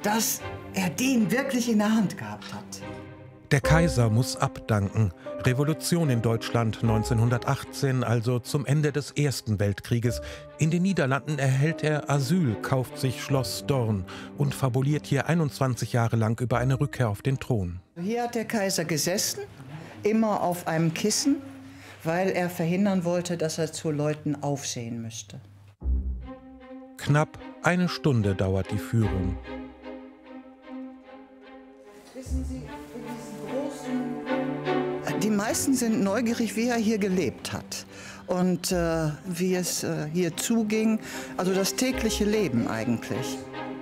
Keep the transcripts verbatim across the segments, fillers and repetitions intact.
dass er den wirklich in der Hand gehabt hat. Der Kaiser muss abdanken. Revolution in Deutschland neunzehnhundertachtzehn, also zum Ende des Ersten Weltkrieges. In den Niederlanden erhält er Asyl, kauft sich Schloss Dorn und fabuliert hier einundzwanzig Jahre lang über eine Rückkehr auf den Thron. Hier hat der Kaiser gesessen, immer auf einem Kissen, weil er verhindern wollte, dass er zu Leuten aufsehen müsste. Knapp eine Stunde dauert die Führung. Wissen Sie, in diesen großen... Die meisten sind neugierig, wie er hier gelebt hat und äh, wie es äh, hier zuging, also das tägliche Leben eigentlich.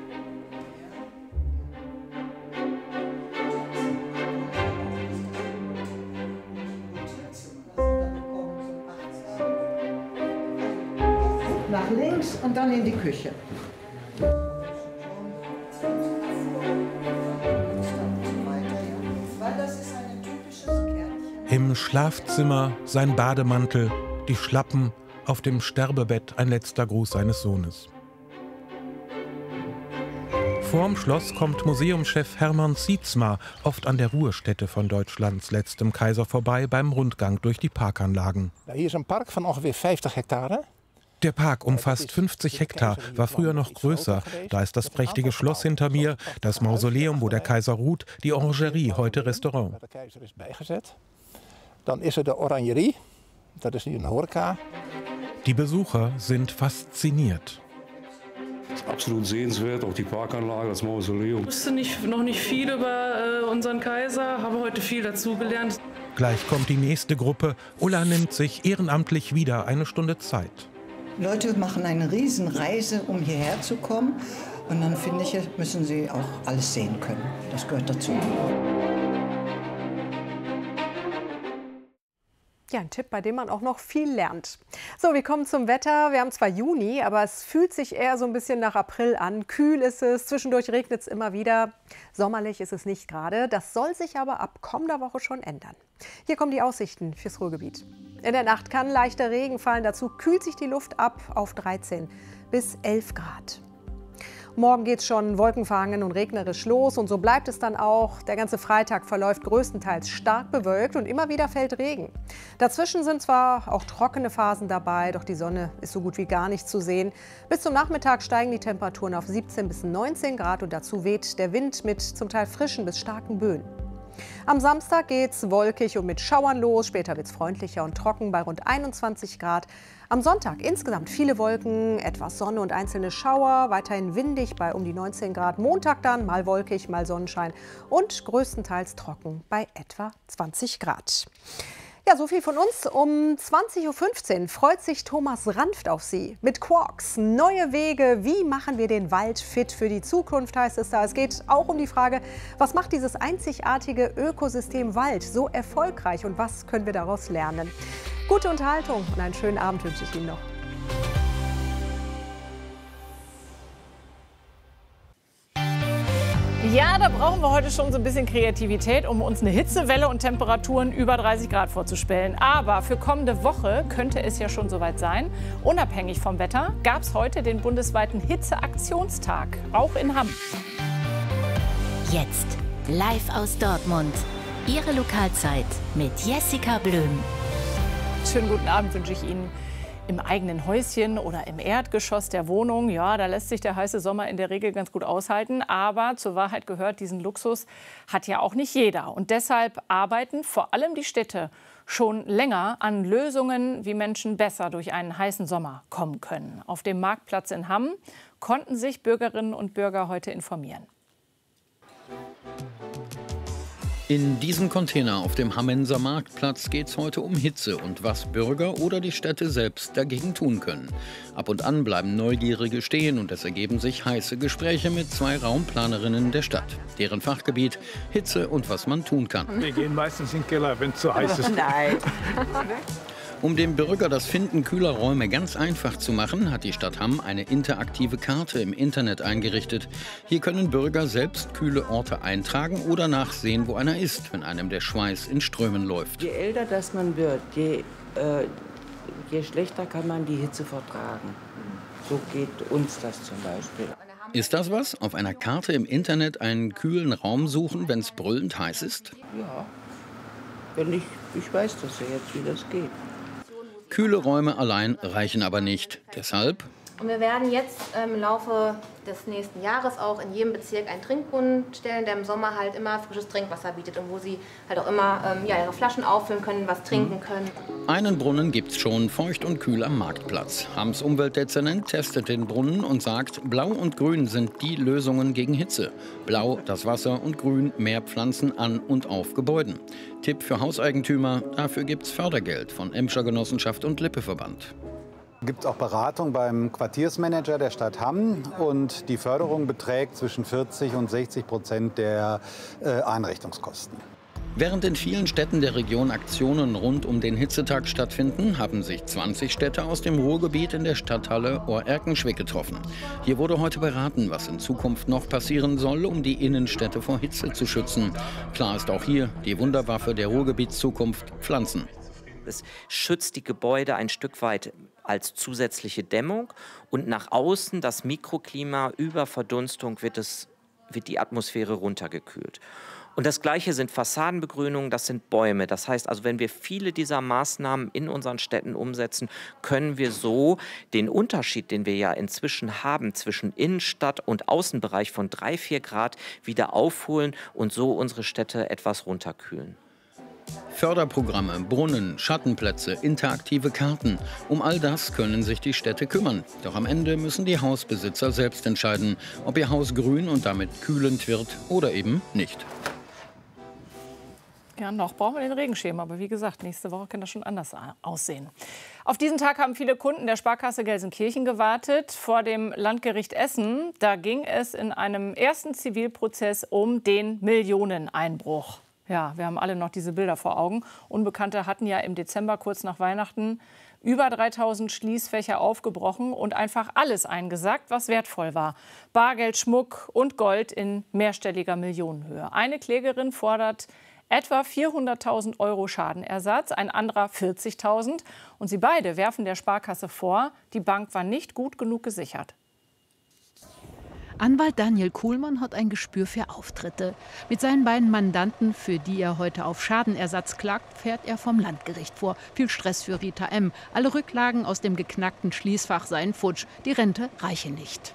Nach links und dann in die Küche. Im Schlafzimmer sein Bademantel, die Schlappen, auf dem Sterbebett ein letzter Gruß seines Sohnes. Vorm Schloss kommt Museumschef Hermann Sietsma, oft an der Ruhestätte von Deutschlands letztem Kaiser vorbei, beim Rundgang durch die Parkanlagen. Hier ist ein Park von ungefähr fünfzig Hektare. Der Park umfasst fünfzig Hektar, war früher noch größer. Da ist das prächtige Schloss hinter mir, das Mausoleum, wo der Kaiser ruht, die Orangerie, heute Restaurant. Dann ist er de Oranjerie, das ist hier ein Horeca. Die Besucher sind fasziniert. Das ist absolut sehenswert, auch die Parkanlage, das Mausoleum. Ich wusste nicht, noch nicht viel über äh, unseren Kaiser, habe heute viel dazugelernt. Gleich kommt die nächste Gruppe. Ulla nimmt sich ehrenamtlich wieder eine Stunde Zeit. Leute machen eine Riesenreise, um hierher zu kommen. Und dann, finde ich, müssen sie auch alles sehen können. Das gehört dazu. Ja, ein Tipp, bei dem man auch noch viel lernt. So, wir kommen zum Wetter. Wir haben zwar Juni, aber es fühlt sich eher so ein bisschen nach April an. Kühl ist es, zwischendurch regnet es immer wieder. Sommerlich ist es nicht gerade. Das soll sich aber ab kommender Woche schon ändern. Hier kommen die Aussichten fürs Ruhrgebiet. In der Nacht kann leichter Regen fallen. Dazu kühlt sich die Luft ab auf dreizehn bis elf Grad. Morgen geht es schon wolkenverhangen und regnerisch los und so bleibt es dann auch. Der ganze Freitag verläuft größtenteils stark bewölkt und immer wieder fällt Regen. Dazwischen sind zwar auch trockene Phasen dabei, doch die Sonne ist so gut wie gar nicht zu sehen. Bis zum Nachmittag steigen die Temperaturen auf siebzehn bis neunzehn Grad und dazu weht der Wind mit zum Teil frischen bis starken Böen. Am Samstag geht's wolkig und mit Schauern los. Später wird's freundlicher und trocken bei rund einundzwanzig Grad. Am Sonntag insgesamt viele Wolken, etwas Sonne und einzelne Schauer. Weiterhin windig bei um die neunzehn Grad. Montag dann mal wolkig, mal Sonnenschein und größtenteils trocken bei etwa zwanzig Grad. Ja, so viel von uns. Um zwanzig Uhr fünfzehn freut sich Thomas Ranft auf Sie mit Quarks. Neue Wege, wie machen wir den Wald fit für die Zukunft, heißt es da. Es geht auch um die Frage, was macht dieses einzigartige Ökosystem Wald so erfolgreich und was können wir daraus lernen? Gute Unterhaltung und einen schönen Abend wünsche ich Ihnen noch. Ja, da brauchen wir heute schon so ein bisschen Kreativität, um uns eine Hitzewelle und Temperaturen über dreißig Grad vorzustellen. Aber für kommende Woche könnte es ja schon soweit sein. Unabhängig vom Wetter gab es heute den bundesweiten Hitzeaktionstag, auch in Hamm. Jetzt live aus Dortmund. Ihre Lokalzeit mit Jessica Blüm. Schönen guten Abend wünsche ich Ihnen. Im eigenen Häuschen oder im Erdgeschoss der Wohnung, ja, da lässt sich der heiße Sommer in der Regel ganz gut aushalten. Aber zur Wahrheit gehört, diesen Luxus hat ja auch nicht jeder. Und deshalb arbeiten vor allem die Städte schon länger an Lösungen, wie Menschen besser durch einen heißen Sommer kommen können. Auf dem Marktplatz in Hamm konnten sich Bürgerinnen und Bürger heute informieren. In diesem Container auf dem Hammenser Marktplatz geht es heute um Hitze und was Bürger oder die Städte selbst dagegen tun können. Ab und an bleiben Neugierige stehen und es ergeben sich heiße Gespräche mit zwei Raumplanerinnen der Stadt. Deren Fachgebiet Hitze und was man tun kann. Wir gehen meistens in den Keller, wenn es zu heiß ist. Nein. Um dem Bürger das Finden kühler Räume ganz einfach zu machen, hat die Stadt Hamm eine interaktive Karte im Internet eingerichtet. Hier können Bürger selbst kühle Orte eintragen oder nachsehen, wo einer ist, wenn einem der Schweiß in Strömen läuft. Je älter das man wird, je, äh, je schlechter kann man die Hitze vertragen. So geht uns das zum Beispiel. Ist das was? Auf einer Karte im Internet einen kühlen Raum suchen, wenn es brüllend heiß ist? Ja, wenn ich, ich weiß das ja jetzt, wie das geht. Kühle Räume allein reichen aber nicht. Deshalb... Und wir werden jetzt im Laufe des nächsten Jahres auch in jedem Bezirk einen Trinkbrunnen stellen, der im Sommer halt immer frisches Trinkwasser bietet und wo sie halt auch immer ähm, ja, ihre Flaschen auffüllen können, was trinken können. Einen Brunnen gibt's schon, feucht und kühl am Marktplatz. Hams Umweltdezernent testet den Brunnen und sagt, Blau und Grün sind die Lösungen gegen Hitze. Blau das Wasser und Grün mehr Pflanzen an und auf Gebäuden. Tipp für Hauseigentümer, dafür gibt's Fördergeld von Emscher Genossenschaft und Lippeverband. Es gibt auch Beratung beim Quartiersmanager der Stadt Hamm und die Förderung beträgt zwischen vierzig und sechzig Prozent der äh, Einrichtungskosten. Während in vielen Städten der Region Aktionen rund um den Hitzetag stattfinden, haben sich zwanzig Städte aus dem Ruhrgebiet in der Stadthalle Ohr-Erkenschwick getroffen. Hier wurde heute beraten, was in Zukunft noch passieren soll, um die Innenstädte vor Hitze zu schützen. Klar ist auch hier die Wunderwaffe der Ruhrgebietszukunft: Pflanzen. Es schützt die Gebäude ein Stück weit als zusätzliche Dämmung und nach außen das Mikroklima über Verdunstung wird, es, wird die Atmosphäre runtergekühlt. Und das Gleiche sind Fassadenbegrünungen, das sind Bäume. Das heißt also, wenn wir viele dieser Maßnahmen in unseren Städten umsetzen, können wir so den Unterschied, den wir ja inzwischen haben zwischen Innenstadt und Außenbereich von drei, vier Grad wieder aufholen und so unsere Städte etwas runterkühlen. Förderprogramme, Brunnen, Schattenplätze, interaktive Karten. Um all das können sich die Städte kümmern. Doch am Ende müssen die Hausbesitzer selbst entscheiden, ob ihr Haus grün und damit kühlend wird oder eben nicht. Ja, noch brauchen wir den Regenschirm, aber wie gesagt, nächste Woche kann das schon anders aussehen. Auf diesen Tag haben viele Kunden der Sparkasse Gelsenkirchen gewartet. Vor dem Landgericht Essen, da ging es in einem ersten Zivilprozess um den Millioneneinbruch. Ja, wir haben alle noch diese Bilder vor Augen. Unbekannte hatten ja im Dezember kurz nach Weihnachten über dreitausend Schließfächer aufgebrochen und einfach alles eingesackt, was wertvoll war. Bargeld, Schmuck und Gold in mehrstelliger Millionenhöhe. Eine Klägerin fordert etwa vierhunderttausend Euro Schadenersatz, ein anderer vierzigtausend. Und sie beide werfen der Sparkasse vor, die Bank war nicht gut genug gesichert. Anwalt Daniel Kuhlmann hat ein Gespür für Auftritte. Mit seinen beiden Mandanten, für die er heute auf Schadenersatz klagt, fährt er vom Landgericht vor. Viel Stress für Rita M. Alle Rücklagen aus dem geknackten Schließfach seien futsch. Die Rente reiche nicht.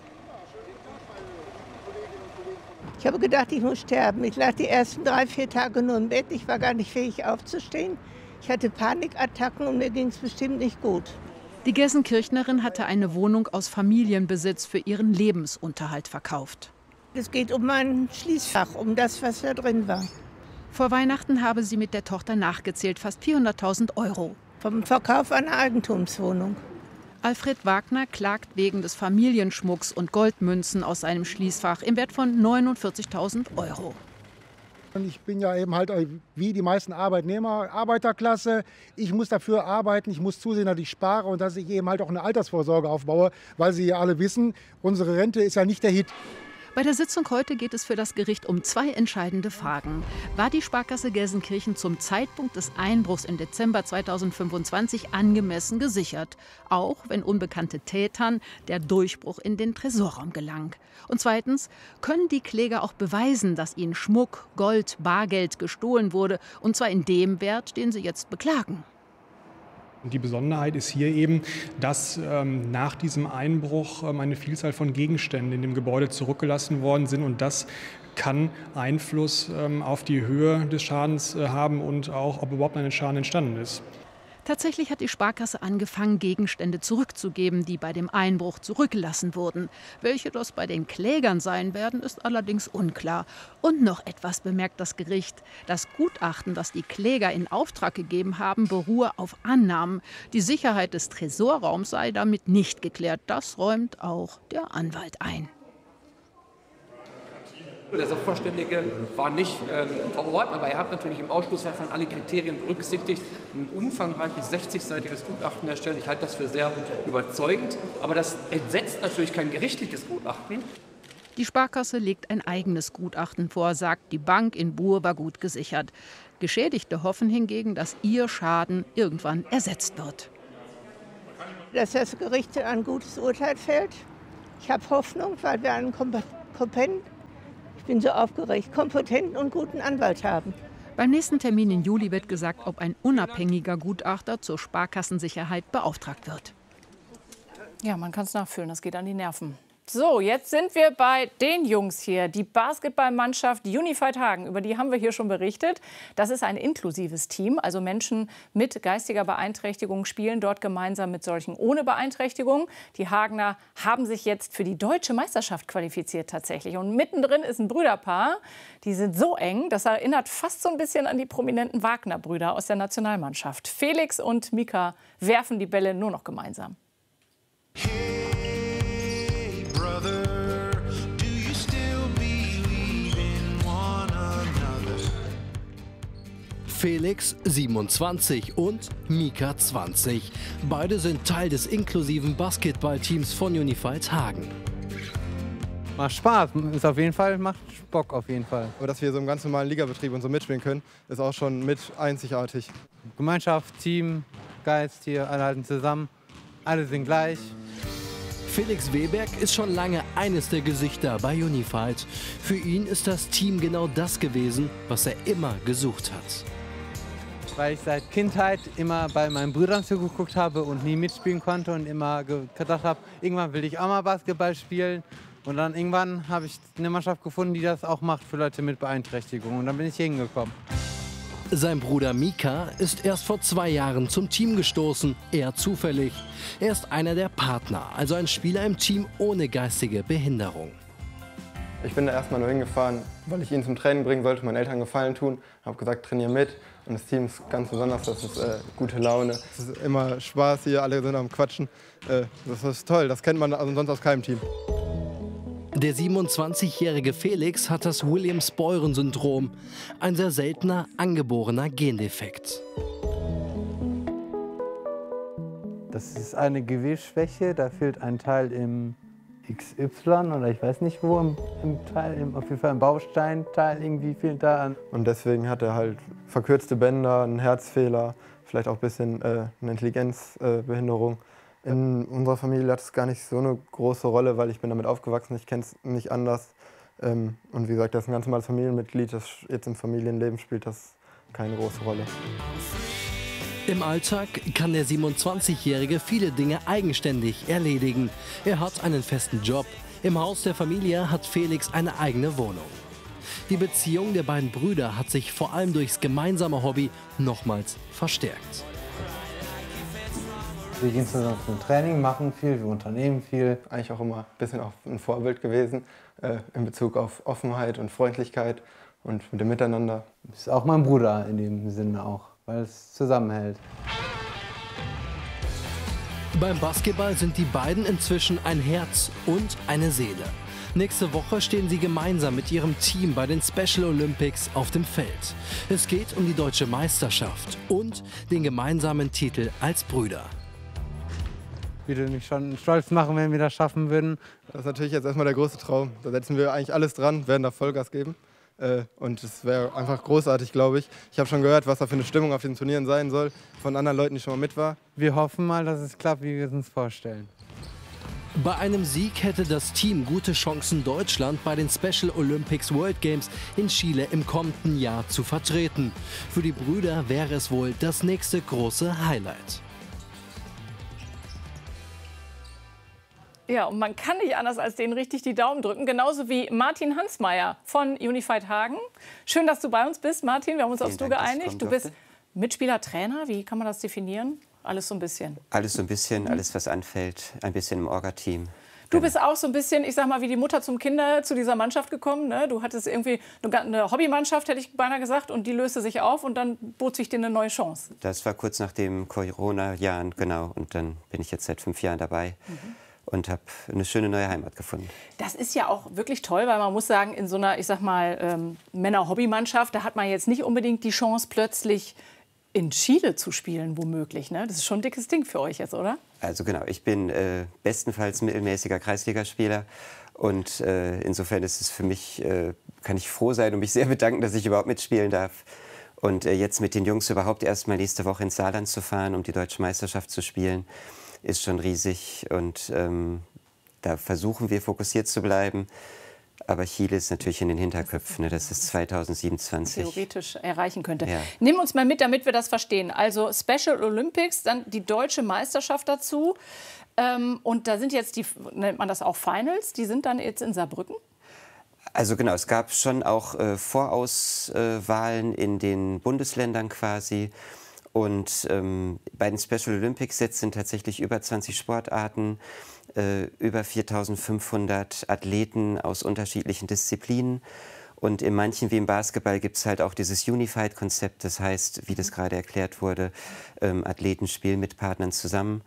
Ich habe gedacht, ich muss sterben. Ich lag die ersten drei, vier Tage nur im Bett. Ich war gar nicht fähig aufzustehen. Ich hatte Panikattacken und mir ging es bestimmt nicht gut. Die Gelsenkirchnerin hatte eine Wohnung aus Familienbesitz für ihren Lebensunterhalt verkauft. Es geht um mein Schließfach, um das, was da drin war. Vor Weihnachten habe sie mit der Tochter nachgezählt, fast vierhunderttausend Euro. Vom Verkauf einer Eigentumswohnung. Alfred Wagner klagt wegen des Familienschmucks und Goldmünzen aus seinem Schließfach im Wert von neunundvierzigtausend Euro. Ich bin ja eben halt wie die meisten Arbeitnehmer, Arbeiterklasse. Ich muss dafür arbeiten, ich muss zusehen, dass ich spare und dass ich eben halt auch eine Altersvorsorge aufbaue, weil Sie ja alle wissen, unsere Rente ist ja nicht der Hit. Bei der Sitzung heute geht es für das Gericht um zwei entscheidende Fragen. War die Sparkasse Gelsenkirchen zum Zeitpunkt des Einbruchs im Dezember zweitausendfünfundzwanzig angemessen gesichert? Auch wenn unbekannte Tätern der Durchbruch in den Tresorraum gelang. Und zweitens, können die Kläger auch beweisen, dass ihnen Schmuck, Gold, Bargeld gestohlen wurde, und zwar in dem Wert, den sie jetzt beklagen? Die Besonderheit ist hier eben, dass ähm, nach diesem Einbruch ähm, eine Vielzahl von Gegenständen in dem Gebäude zurückgelassen worden sind. Und das kann Einfluss ähm, auf die Höhe des Schadens äh, haben und auch, ob überhaupt ein Schaden entstanden ist. Tatsächlich hat die Sparkasse angefangen, Gegenstände zurückzugeben, die bei dem Einbruch zurückgelassen wurden. Welche das bei den Klägern sein werden, ist allerdings unklar. Und noch etwas bemerkt das Gericht. Das Gutachten, das die Kläger in Auftrag gegeben haben, beruhe auf Annahmen. Die Sicherheit des Tresorraums sei damit nicht geklärt. Das räumt auch der Anwalt ein. Der Sachverständige war nicht äh, vor Ort, aber er hat natürlich im Ausschlussverfahren alle Kriterien berücksichtigt, ein umfangreiches sechzigseitiges Gutachten erstellt. Ich halte das für sehr überzeugend, aber das entsetzt natürlich kein gerichtliches Gutachten. Die Sparkasse legt ein eigenes Gutachten vor, sagt, die Bank in Buhr war gut gesichert. Geschädigte hoffen hingegen, dass ihr Schaden irgendwann ersetzt wird. Dass das Gericht ein gutes Urteil fällt Ich habe Hoffnung, weil wir einen kompetenten, ich bin so aufgeregt, kompetenten und guten Anwalt haben. Beim nächsten Termin im Juli wird gesagt, ob ein unabhängiger Gutachter zur Sparkassensicherheit beauftragt wird. Ja, man kann es nachfühlen, das geht an die Nerven. So, jetzt sind wir bei den Jungs hier, die Basketballmannschaft Unified Hagen. Über die haben wir hier schon berichtet. Das ist ein inklusives Team, also Menschen mit geistiger Beeinträchtigung spielen dort gemeinsam mit solchen ohne Beeinträchtigung. Die Hagener haben sich jetzt für die deutsche Meisterschaft qualifiziert tatsächlich. Und mittendrin ist ein Brüderpaar, die sind so eng, das erinnert fast so ein bisschen an die prominenten Wagner-Brüder aus der Nationalmannschaft. Felix und Mika werfen die Bälle nur noch gemeinsam. Felix siebenundzwanzig und Mika zwanzig. Beide sind Teil des inklusiven Basketballteams von Unified Hagen. Macht Spaß, ist auf jeden Fall, macht Bock auf jeden Fall. Aber dass wir so im ganz normalen Ligabetrieb und so mitspielen können, ist auch schon mit einzigartig. Gemeinschaft, Team, Geist hier, alle halten zusammen, alle sind gleich. Felix Weberg ist schon lange eines der Gesichter bei Unified. Für ihn ist das Team genau das gewesen, was er immer gesucht hat. Weil ich seit Kindheit immer bei meinen Brüdern zugeguckt habe und nie mitspielen konnte und immer gedacht habe, irgendwann will ich auch mal Basketball spielen. Und dann irgendwann habe ich eine Mannschaft gefunden, die das auch macht für Leute mit Beeinträchtigung. Und dann bin ich hier hingekommen. Sein Bruder Mika ist erst vor zwei Jahren zum Team gestoßen, eher zufällig. Er ist einer der Partner, also ein Spieler im Team ohne geistige Behinderung. Ich bin da erstmal nur hingefahren, weil ich ihn zum Training bringen wollte, meinen Eltern Gefallen tun. Habe gesagt, trainier mit. Und das Team ist ganz besonders, das ist äh, gute Laune. Es ist immer Spaß hier, alle sind am Quatschen. Äh, das ist toll, das kennt man also sonst aus keinem Team. Der siebenundzwanzigjährige Felix hat das Williams-Beuren-Syndrom, ein sehr seltener angeborener Gendefekt. Das ist eine Gewebsschwäche, da fehlt ein Teil im X Y oder ich weiß nicht wo, im, im Teil, im, auf jeden Fall im Bausteinteil irgendwie fehlt da an. Und deswegen hat er halt verkürzte Bänder, einen Herzfehler, vielleicht auch ein bisschen äh, eine Intelligenzbehinderung. Äh, In unserer Familie hat es gar nicht so eine große Rolle, weil ich bin damit aufgewachsen, ich kenne es nicht anders. Ähm, und wie gesagt, das ist ein ganz normales Familienmitglied, das jetzt im Familienleben spielt das keine große Rolle. Im Alltag kann der siebenundzwanzigjährige viele Dinge eigenständig erledigen. Er hat einen festen Job. Im Haus der Familie hat Felix eine eigene Wohnung. Die Beziehung der beiden Brüder hat sich vor allem durchs gemeinsame Hobby nochmals verstärkt. Wir gehen zusammen zum Training, machen viel, wir unternehmen viel. Eigentlich auch immer ein bisschen auch ein Vorbild gewesen äh, in Bezug auf Offenheit und Freundlichkeit und mit dem Miteinander. Ist auch mein Bruder in dem Sinne auch, weil es zusammenhält. Beim Basketball sind die beiden inzwischen ein Herz und eine Seele. Nächste Woche stehen sie gemeinsam mit ihrem Team bei den Special Olympics auf dem Feld. Es geht um die deutsche Meisterschaft und den gemeinsamen Titel als Brüder. Würde mich schon stolz machen, wenn wir das schaffen würden. Das ist natürlich jetzt erstmal der große Traum. Da setzen wir eigentlich alles dran, werden da Vollgas geben. Und es wäre einfach großartig, glaube ich. Ich habe schon gehört, was da für eine Stimmung auf den Turnieren sein soll, von anderen Leuten, die schon mal mit waren. Wir hoffen mal, dass es klappt, wie wir es uns vorstellen. Bei einem Sieg hätte das Team gute Chancen, Deutschland bei den Special Olympics World Games in Chile im kommenden Jahr zu vertreten. Für die Brüder wäre es wohl das nächste große Highlight. Ja, und man kann nicht anders als denen richtig die Daumen drücken. Genauso wie Martin Hansmeier von Unified Hagen. Schön, dass du bei uns bist, Martin. Wir haben uns aufs Du geeinigt. Du bist Mitspieler, Trainer. Wie kann man das definieren? Alles so ein bisschen. Alles so ein bisschen, alles was anfällt. Ein bisschen im Orga-Team. Du bist auch so ein bisschen, ich sag mal, wie die Mutter zum Kinder zu dieser Mannschaft gekommen. Ne? Du hattest irgendwie eine Hobbymannschaft, hätte ich beinahe gesagt, und die löste sich auf und dann bot sich dir eine neue Chance. Das war kurz nach den Corona-Jahren, genau. Und dann bin ich jetzt seit fünf Jahren dabei. Mhm. Und habe eine schöne neue Heimat gefunden. Das ist ja auch wirklich toll, weil man muss sagen, in so einer, ich sag mal, ähm, Männer-Hobby-Mannschaft, da hat man jetzt nicht unbedingt die Chance, plötzlich in Chile zu spielen, womöglich. Ne? Das ist schon ein dickes Ding für euch jetzt, oder? Also genau, ich bin äh, bestenfalls mittelmäßiger Kreisligaspieler. Und äh, insofern ist es für mich, äh, kann ich froh sein und mich sehr bedanken, dass ich überhaupt mitspielen darf. Und äh, jetzt mit den Jungs überhaupt erst mal nächste Woche ins Saarland zu fahren, um die Deutsche Meisterschaft zu spielen, ist schon riesig und ähm, da versuchen wir fokussiert zu bleiben. Aber Chile ist natürlich in den Hinterköpfen, ne? Das ist zweitausendsiebenundzwanzig. Theoretisch erreichen könnte. Ja. Nimm uns mal mit, damit wir das verstehen. Also Special Olympics, dann die deutsche Meisterschaft dazu. Ähm, und da sind jetzt die, nennt man das auch Finals, die sind dann jetzt in Saarbrücken? Also genau, es gab schon auch äh, Vorauswahlen äh, in den Bundesländern quasi. Und ähm, bei den Special Olympics jetzt sind tatsächlich über zwanzig Sportarten, äh, über viertausendfünfhundert Athleten aus unterschiedlichen Disziplinen. Und in manchen, wie im Basketball, gibt es halt auch dieses Unified-Konzept. Das heißt, wie das gerade erklärt wurde, ähm, Athleten spielen mit Partnern zusammen.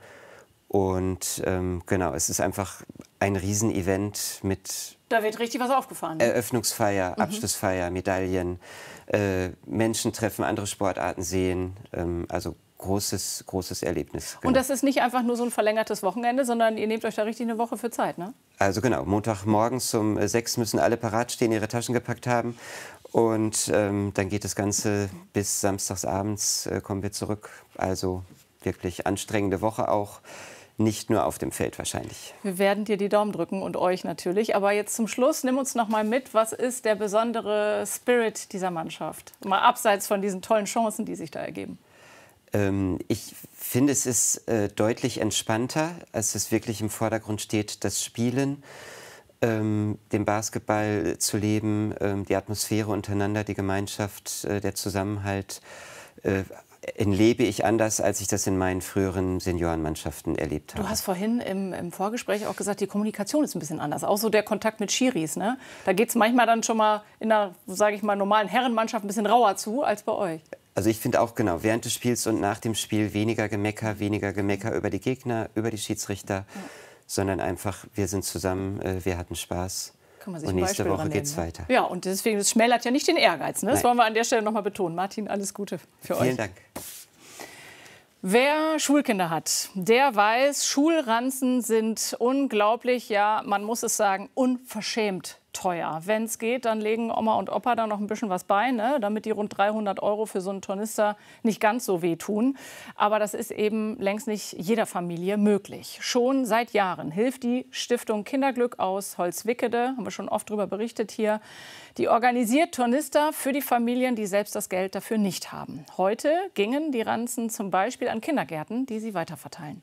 Und ähm, genau, es ist einfach ein Riesenevent mit Da wird richtig was aufgefahren. Ne? Eröffnungsfeier, Mhm. Abschlussfeier, Medaillen, äh, Menschen treffen, andere Sportarten sehen. Ähm, also großes, großes Erlebnis. Genau. Und das ist nicht einfach nur so ein verlängertes Wochenende, sondern ihr nehmt euch da richtig eine Woche für Zeit, ne? Also genau, Montagmorgens um äh, sechs müssen alle parat stehen, ihre Taschen gepackt haben. Und ähm, dann geht das Ganze bis samstagsabends, äh, kommen wir zurück. Also wirklich anstrengende Woche auch. Nicht nur auf dem Feld wahrscheinlich. Wir werden dir die Daumen drücken und euch natürlich. Aber jetzt zum Schluss, nimm uns noch mal mit, was ist der besondere Spirit dieser Mannschaft? Mal abseits von diesen tollen Chancen, die sich da ergeben. Ähm, ich finde, es ist äh, deutlich entspannter, als es wirklich im Vordergrund steht, das Spielen, ähm, den Basketball zu leben, ähm, die Atmosphäre untereinander, die Gemeinschaft, äh, der Zusammenhalt. Äh, lebe ich anders, als ich das in meinen früheren Seniorenmannschaften erlebt habe. Du hast vorhin im, im Vorgespräch auch gesagt, die Kommunikation ist ein bisschen anders. Auch so der Kontakt mit Schiris, ne? Da geht es manchmal dann schon mal in einer, sage ich mal, normalen Herrenmannschaft ein bisschen rauer zu als bei euch. Also ich finde auch genau, während des Spiels und nach dem Spiel weniger Gemecker, weniger Gemecker über die Gegner, über die Schiedsrichter, ja. sondern einfach, wir sind zusammen, äh, wir hatten Spaß. Kann man sich und ein nächste Beispiel Woche dran geht's nehmen, weiter. Ne? Ja, und deswegen, das schmälert ja nicht den Ehrgeiz. Ne? Das Nein. wollen wir an der Stelle noch mal betonen. Martin, alles Gute für euch. Vielen Dank. Wer Schulkinder hat, der weiß, Schulranzen sind unglaublich, ja, man muss es sagen, unverschämt teuer. Wenn es geht, dann legen Oma und Opa da noch ein bisschen was bei, ne, damit die rund dreihundert Euro für so einen Tornister nicht ganz so wehtun. Aber das ist eben längst nicht jeder Familie möglich. Schon seit Jahren hilft die Stiftung Kinderglück aus Holzwickede, haben wir schon oft darüber berichtet hier. Die organisiert Tornister für die Familien, die selbst das Geld dafür nicht haben. Heute gingen die Ranzen zum Beispiel an Kindergärten, die sie weiterverteilen.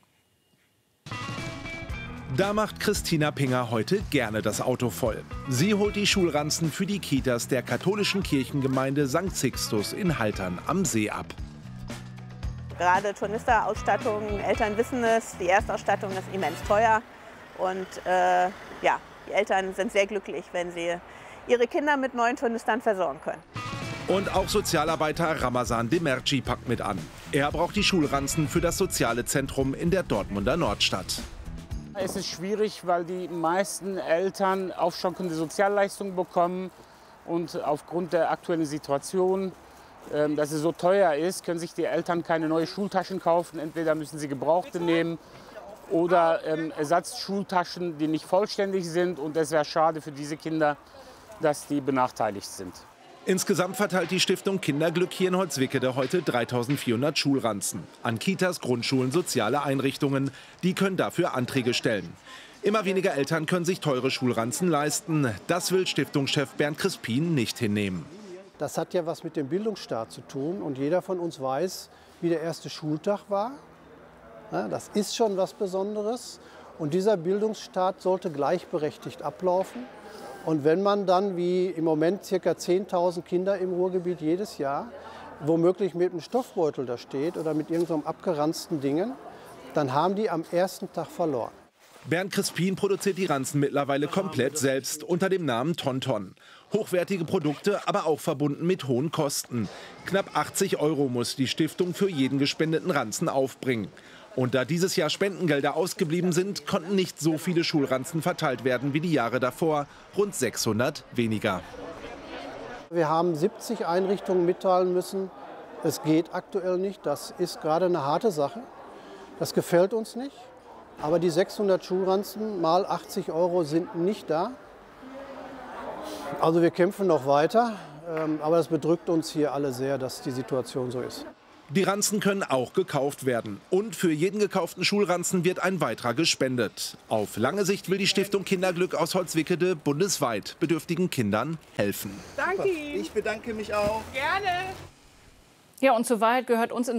Da macht Christina Pinger heute gerne das Auto voll. Sie holt die Schulranzen für die Kitas der katholischen Kirchengemeinde Sankt Sixtus in Haltern am See ab. Gerade Tornisterausstattung, Eltern wissen es, die Erstausstattung ist immens teuer. Und äh, ja, die Eltern sind sehr glücklich, wenn sie ihre Kinder mit neuen Tornistern versorgen können. Und auch Sozialarbeiter Ramazan Demerci packt mit an. Er braucht die Schulranzen für das soziale Zentrum in der Dortmunder Nordstadt. Es ist schwierig, weil die meisten Eltern aufstockende Sozialleistungen bekommen. Und aufgrund der aktuellen Situation, dass es so teuer ist, können sich die Eltern keine neuen Schultaschen kaufen. Entweder müssen sie gebrauchte nehmen oder ähm, Ersatzschultaschen, die nicht vollständig sind. Und es wäre schade für diese Kinder, dass die benachteiligt sind. Insgesamt verteilt die Stiftung Kinderglück hier in Holzwickede heute dreitausendvierhundert Schulranzen. An Kitas, Grundschulen, soziale Einrichtungen. Die können dafür Anträge stellen. Immer weniger Eltern können sich teure Schulranzen leisten. Das will Stiftungschef Bernd Crispin nicht hinnehmen. Das hat ja was mit dem Bildungsstart zu tun. Und jeder von uns weiß, wie der erste Schultag war. Ja, das ist schon was Besonderes. Und dieser Bildungsstart sollte gleichberechtigt ablaufen. Und wenn man dann, wie im Moment, ca. zehntausend Kinder im Ruhrgebiet jedes Jahr, womöglich mit einem Stoffbeutel da steht oder mit irgendeinem abgeranzten Dingen, dann haben die am ersten Tag verloren. Bernd Crispin produziert die Ranzen mittlerweile komplett selbst unter dem Namen Tonton. Hochwertige Produkte, aber auch verbunden mit hohen Kosten. Knapp achtzig Euro muss die Stiftung für jeden gespendeten Ranzen aufbringen. Und da dieses Jahr Spendengelder ausgeblieben sind, konnten nicht so viele Schulranzen verteilt werden wie die Jahre davor. Rund sechshundert weniger. Wir haben siebzig Einrichtungen mitteilen müssen, es geht aktuell nicht. Das ist gerade eine harte Sache. Das gefällt uns nicht. Aber die sechshundert Schulranzen mal achtzig Euro sind nicht da. Also wir kämpfen noch weiter. Aber das bedrückt uns hier alle sehr, dass die Situation so ist. Die Ranzen können auch gekauft werden. Und für jeden gekauften Schulranzen wird ein weiterer gespendet. Auf lange Sicht will die Stiftung Kinderglück aus Holzwickede bundesweit bedürftigen Kindern helfen. Danke Ihnen. Ich bedanke mich auch. Gerne. Ja, und zur Wahrheit gehört uns in